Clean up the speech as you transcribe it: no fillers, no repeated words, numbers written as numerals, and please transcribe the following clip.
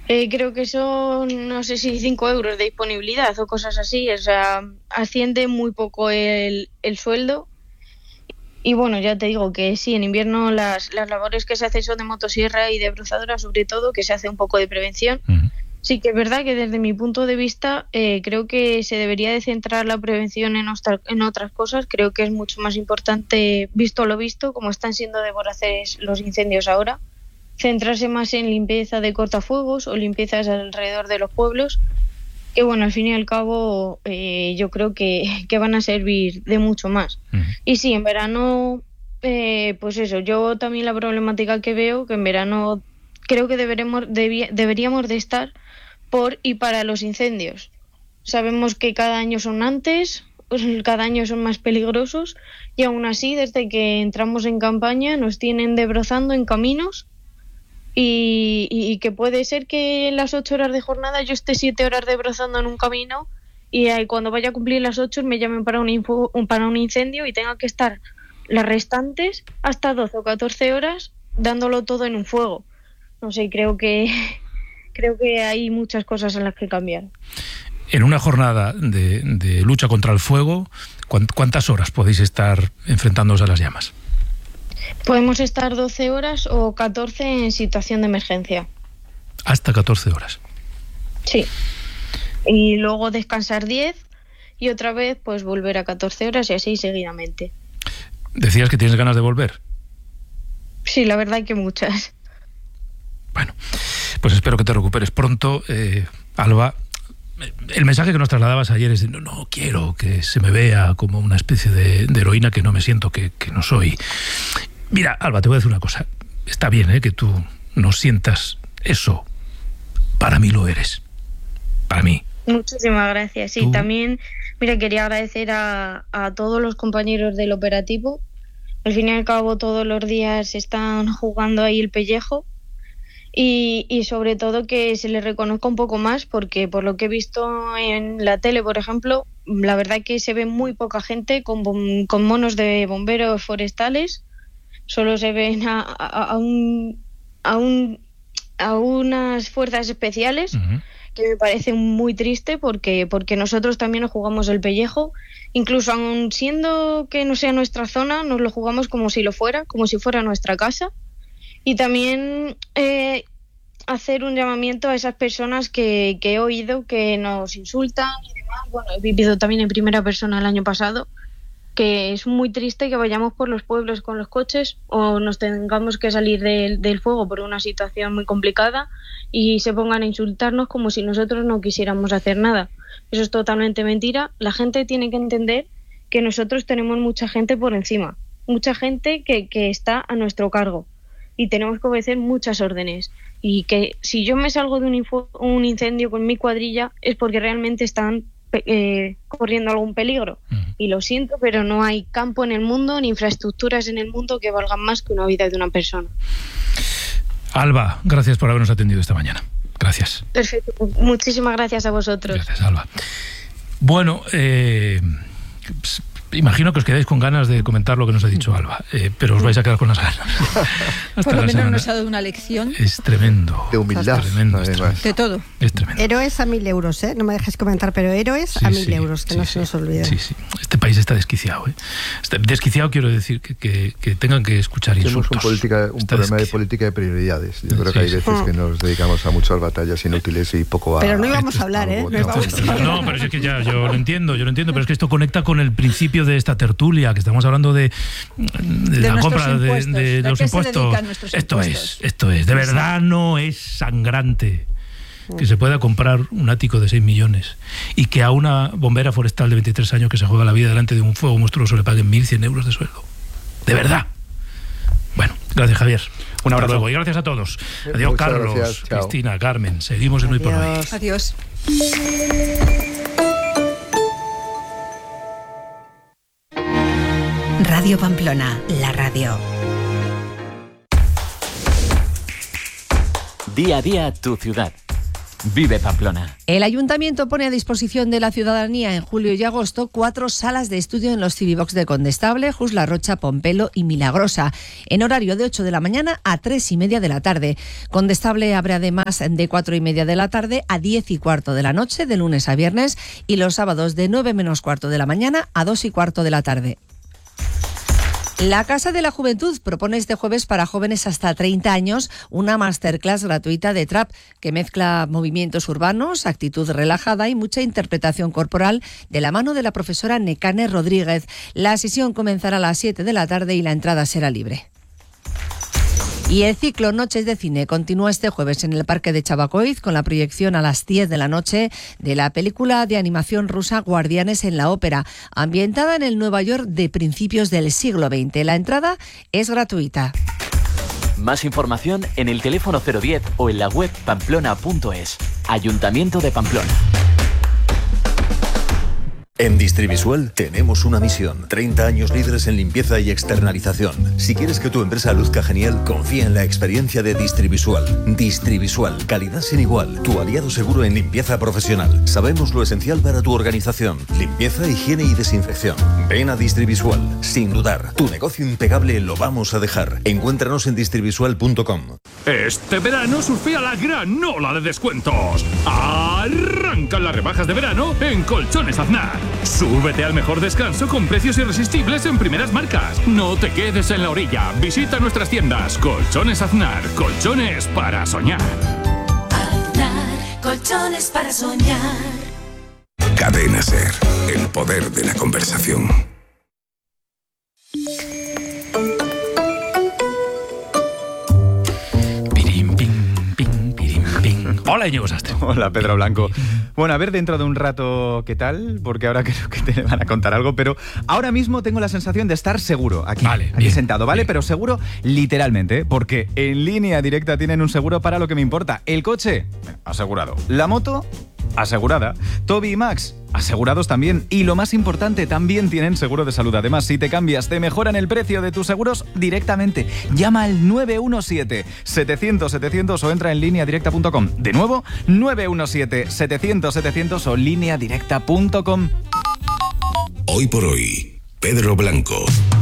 Creo que son, no sé si 5 euros de disponibilidad o cosas así, o sea, asciende muy poco el sueldo. Y bueno, ya te digo que sí, en invierno las labores que se hacen son de motosierra y de bruzadora, sobre todo, que se hace un poco de prevención. Uh-huh. Sí que es verdad que desde mi punto de vista creo que se debería de centrar la prevención en otras cosas. Creo que es mucho más importante, visto lo visto, como están siendo de voraces los incendios ahora, centrarse más en limpieza de cortafuegos o limpiezas alrededor de los pueblos, que bueno, al fin y al cabo yo creo que van a servir de mucho más. Uh-huh. Y sí, en verano, pues eso, yo también la problemática que veo, que en verano creo que deberíamos de estar por y para los incendios. Sabemos que cada año son antes, cada año son más peligrosos, y aún así, desde que entramos en campaña, nos tienen debrozando en caminos. Y que puede ser que en las 8 horas de jornada yo esté 7 horas debrozando en un camino y cuando vaya a cumplir las 8 me llamen para un incendio y tenga que estar las restantes hasta 12 o 14 horas dándolo todo en un fuego. No sé, creo que hay muchas cosas en las que cambiar. En una jornada de lucha contra el fuego, ¿cuántas horas podéis estar enfrentándoos a las llamas? Podemos estar 12 horas o 14 en situación de emergencia. Hasta 14 horas. Sí. Y luego descansar 10 y otra vez pues volver a 14 horas y así seguidamente. ¿Decías que tienes ganas de volver? Sí, la verdad que muchas. Bueno, pues espero que te recuperes pronto, Alba. El mensaje que nos trasladabas ayer es de no quiero que se me vea como una especie de heroína que no me siento, que no soy. Mira, Alba, te voy a decir una cosa. Está bien, que tú no sientas eso. Para mí lo eres. Para mí. Muchísimas gracias. Sí, también, mira, quería agradecer a todos los compañeros del operativo. Al fin y al cabo, todos los días están jugando ahí el pellejo. Y sobre todo que se les reconozca un poco más, porque por lo que he visto en la tele, por ejemplo, la verdad que se ve muy poca gente con monos de bomberos forestales. Solo se ven a unas fuerzas especiales, uh-huh, que me parece muy triste porque nosotros también nos jugamos el pellejo, incluso aun siendo que no sea nuestra zona, nos lo jugamos como si fuera nuestra casa. Y también hacer un llamamiento a esas personas que he oído que nos insultan y demás. Bueno, he vivido también en primera persona el año pasado, que es muy triste que vayamos por los pueblos con los coches o nos tengamos que salir del fuego por una situación muy complicada y se pongan a insultarnos como si nosotros no quisiéramos hacer nada. Eso es totalmente mentira. La gente tiene que entender que nosotros tenemos mucha gente por encima, mucha gente que está a nuestro cargo y tenemos que obedecer muchas órdenes. Y que si yo me salgo de un incendio con mi cuadrilla es porque realmente están corriendo algún peligro. Y lo siento, pero no hay campo en el mundo ni infraestructuras en el mundo que valgan más que una vida de una persona. Alba, gracias por habernos atendido esta mañana. Gracias. Perfecto. Muchísimas gracias a vosotros. Gracias, Alba. Bueno, imagino que os quedáis con ganas de comentar lo que nos ha dicho Alba, pero os vais a quedar con las ganas. Por lo menos nos ha dado una lección. Es tremendo. De humildad. Es tremendo, de todo. Es tremendo. Héroes a 1.000 euros, no me dejes comentar, pero héroes a 1.000 euros, que no se nos olvide. Sí. Este país está desquiciado. Desquiciado quiero decir que tengan que escuchar insultos. Tenemos un problema de política de prioridades. Yo creo que hay veces que nos dedicamos a muchas batallas inútiles y poco a... Pero no íbamos a hablar, No, pero es que ya, yo lo entiendo, pero es que esto conecta con el principio de esta tertulia, que estamos hablando de la compra de los impuestos. Esto es, de verdad no es sangrante que se pueda comprar un ático de 6 millones y que a una bombera forestal de 23 años que se juega la vida delante de un fuego monstruoso le paguen 1.100 euros de sueldo. De verdad. Bueno, gracias, Javier. Un abrazo. Luego. Y gracias a todos. Adiós, muchas Carlos, gracias, Cristina, Carmen. Seguimos en Hoy por Hoy. Adiós. Radio Pamplona, la radio. Día a día tu ciudad. Vive Pamplona. El Ayuntamiento pone a disposición de la ciudadanía en julio y agosto 4 salas de estudio en los Civivox de Condestable, Jus La Rocha, Pompelo y Milagrosa, en horario de 8 de la mañana a 3:30 de la tarde. Condestable abre además de 4:30 de la tarde a 10:15 de la noche, de lunes a viernes, y los sábados de 9 menos cuarto de la mañana a 2:15 de la tarde. La Casa de la Juventud propone este jueves para jóvenes hasta 30 años una masterclass gratuita de trap que mezcla movimientos urbanos, actitud relajada y mucha interpretación corporal de la mano de la profesora Nekane Rodríguez. La sesión comenzará a las 7 de la tarde y la entrada será libre. Y el ciclo Noches de Cine continúa este jueves en el Parque de Chabacoiz con la proyección a las 10 de la noche de la película de animación rusa Guardianes en la Ópera, ambientada en el Nueva York de principios del siglo XX. La entrada es gratuita. Más información en el teléfono 010 o en la web pamplona.es. Ayuntamiento de Pamplona. En Distrivisual tenemos una misión: 30 años líderes en limpieza y externalización. Si quieres que tu empresa luzca genial, confía en la experiencia de Distrivisual. Distrivisual, calidad sin igual, tu aliado seguro en limpieza profesional. Sabemos lo esencial para tu organización: limpieza, higiene y desinfección. Ven a Distrivisual, sin dudar. Tu negocio impecable lo vamos a dejar. Encuéntranos en distrivisual.com. Este verano surfea la gran ola de descuentos. Arrancan las rebajas de verano en Colchones Aznar. Súbete al mejor descanso con precios irresistibles en primeras marcas. No te quedes en la orilla. Visita nuestras tiendas. Colchones Aznar. Colchones para soñar. Aznar. Colchones para soñar. Cadena SER. El poder de la conversación. Hola, Íñigo Sastre. Hola, Pedro Blanco. Bueno, a ver dentro de un rato qué tal, porque ahora creo que te van a contar algo, pero ahora mismo tengo la sensación de estar seguro aquí bien, sentado, ¿vale? Bien. Pero seguro literalmente, porque en Línea Directa tienen un seguro para lo que me importa. El coche, asegurado. La moto, asegurada. Toby y Max, asegurados también. Y lo más importante, también tienen seguro de salud. Además, si te cambias, te mejoran el precio de tus seguros directamente. Llama al 917-700-700 o entra en lineadirecta.com. De nuevo, 917-700-700 o lineadirecta.com. Hoy por hoy, Pedro Blanco.